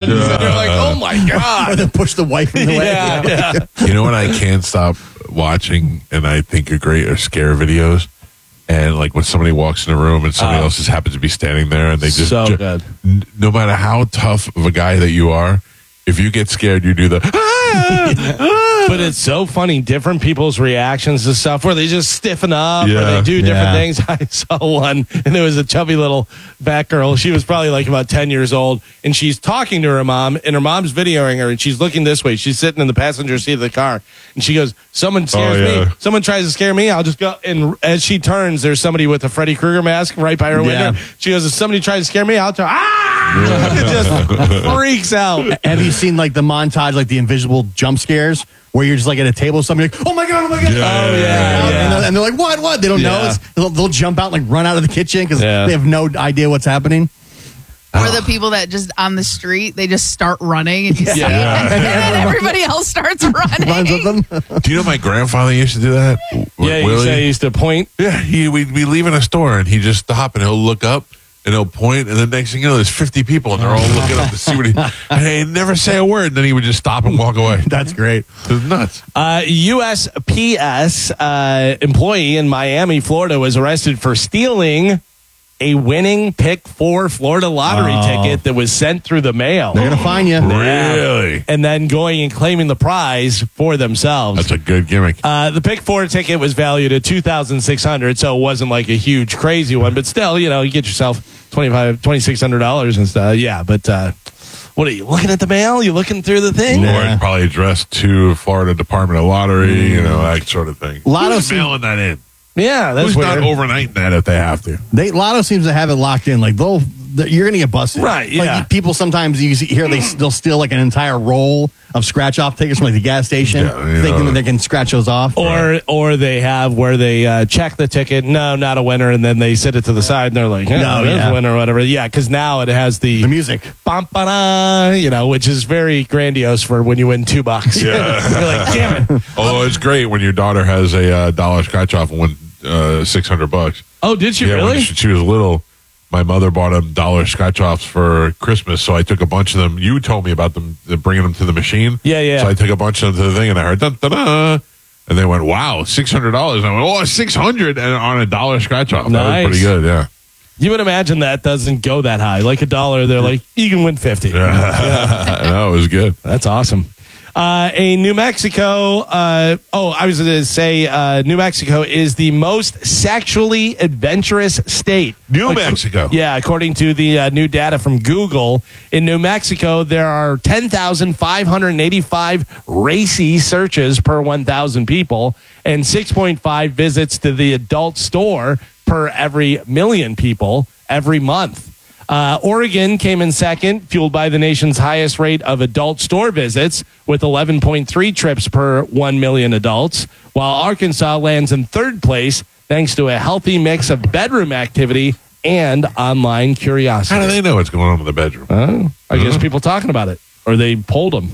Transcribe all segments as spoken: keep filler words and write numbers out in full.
And you're like, oh my Or God. they push the wife in the way. Yeah, yeah. You know what I can't stop watching and I think are great are scare videos. And like when somebody walks in a room and somebody Oh. else just happens to be standing there and they just So ju- good. n- no matter how tough of a guy that you are, if you get scared, you do the ah, ah. But it's so funny, different people's reactions to stuff where they just stiffen up or Yeah. they do different Yeah. things. I saw one, and there was a chubby little fat girl. She was probably like about ten years old, and she's talking to her mom, and her mom's videoing her, and she's looking this way. She's sitting in the passenger seat of the car, and she goes, someone scares Oh, yeah. me. Someone tries to scare me, I'll just go. And as she turns, there's somebody with a Freddy Krueger mask right by her Yeah. window. She goes, if somebody tries to scare me, I'll turn. Ah! It just freaks out. Have you seen like the montage, like the invisible jump scares, where you're just like at a table, somebody like, oh my God, oh my God. Yeah. Oh, yeah, And, yeah. they're, and they're like, what, what? They don't know. Yeah. It's, they'll, they'll jump out and like run out of the kitchen because Yeah. they have no idea what's happening. Or the people that just on the street, they just start running and you see it. Yeah. And then everybody else starts Runs with running. them. Do you know my grandfather used to do that? Yeah, you Willie? say he used to point. Yeah, he we'd be leaving a store and he just stop and he'll look up and he'll point and the next thing you know, there's fifty people and they're all looking up to see what he. And he'd never say a word. And then he would just stop and walk away. That's great. It was nuts. Uh, U S P S uh, employee in Miami, Florida, was arrested for stealing a winning pick four Florida lottery Oh. ticket that was sent through the mail. They're gonna find you. Really? And then going and claiming the prize for themselves. That's a good gimmick. Uh, the pick four ticket was valued at two thousand six hundred dollars, so it wasn't like a huge, crazy one. But still, you know, you get yourself twenty-five, twenty-six hundred dollars and stuff. Yeah, but uh, what are you looking at the mail? You looking through the thing? Yeah. Or it's probably addressed to Florida Department of Lottery, you know, that sort of thing. Lotto Who's seem- mailing that in? Yeah, that's Who's weird. not overnighting that if they have to? They Lotto seems to have it locked in. Like they'll, they're- you're gonna get busted. Right, yeah. Like people sometimes you see, hear they they'll steal like an entire roll of scratch off tickets from like the gas station, Yeah, you thinking know. that they can scratch those off. Or or they have where they uh, check the ticket. No, not a winner, and then they sit it to the side and they're like, yeah, No, there's yeah. a winner or whatever. Yeah, because now it has the, the music. bum, ba-da, you know, which is very grandiose for when you win two bucks. Yeah. You're like, damn it. Oh, it's great when your daughter has a uh, dollar scratch off and won uh, six hundred bucks. Oh, did she Yeah, really? when she, she was little, my mother bought them dollar scratch offs for Christmas, so I took a bunch of them. You told me about them, uh, bringing them to the machine. Yeah, yeah. So I took a bunch of them to the thing, and I heard dun, dun, dun, and they went, "Wow, six hundred dollars!" I went, "Oh, six hundred and on a dollar scratch off." That Nice. was pretty good. Yeah. You would imagine that doesn't go that high. Like a dollar, they're like, you can win fifty. No, it was good. That's awesome. Uh, a New Mexico, uh, oh, I was going to say uh, New Mexico is the most sexually adventurous state. New Ac- Mexico. Yeah, according to the uh, new data from Google. In New Mexico, there are ten thousand five hundred eighty-five racy searches per one thousand people and six point five visits to the adult store per every million people every month. Uh, Oregon came in second, fueled by the nation's highest rate of adult store visits with eleven point three trips per one million adults, while Arkansas lands in third place thanks to a healthy mix of bedroom activity and online curiosity. How do they know what's going on in the bedroom? Oh, I guess people talking about it, or they polled them.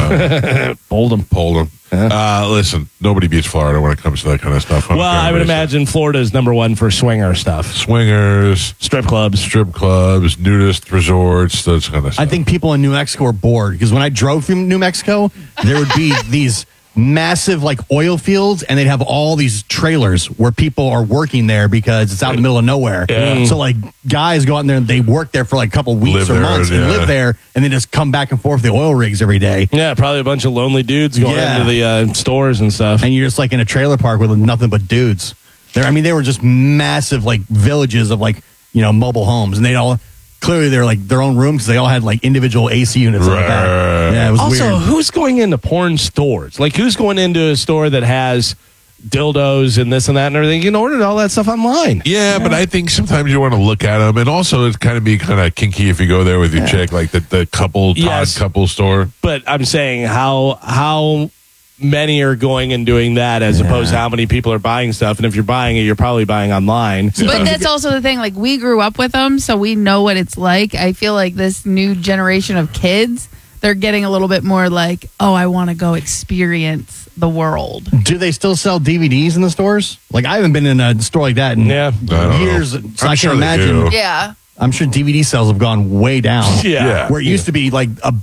Polled them. Polled them. Uh, listen, nobody beats Florida when it comes to that kind of stuff. Well, I would imagine Florida is number one for swinger stuff. Swingers, Strip clubs. strip clubs, nudist resorts, those kind of stuff. I think people in New Mexico are bored because when I drove through New Mexico, there would be these massive like oil fields, and they'd have all these trailers where people are working there because it's out in the middle of nowhere. Yeah. So like guys go out there and they work there for like a couple weeks Live or there, months and yeah. live there, and they just come back and forth the oil rigs every day. Yeah, probably a bunch of lonely dudes going Yeah. into the uh, stores and stuff. And you're just like in a trailer park with nothing but dudes. There, I mean, they were just massive like villages of like you know mobile homes, and they all clearly they're like their own rooms. They all had like individual A C units. Like that. Right. Yeah, it was Also, weird. who's going into porn stores? Like, who's going into a store that has dildos and this and that and everything? You can order all that stuff online. Yeah, but I think sometimes you want to look at them, and also it's kind of be kind of kinky if you go there with your chick, like the the couple Todd Yes. couple store. But I'm saying how how many are going and doing that as opposed to how many people are buying stuff. And if you're buying it, you're probably buying online. But that's also the thing. Like, we grew up with them, so we know what it's like. I feel like this new generation of kids, they're getting a little bit more like, oh, I want to go experience the world. Do they still sell D V Ds in the stores? Like I haven't been in a store like that in Yeah. I don't years, know. so I'm I sure can they imagine. do. Yeah. I'm sure D V D sales have gone way down. Yeah. Where it used to be like a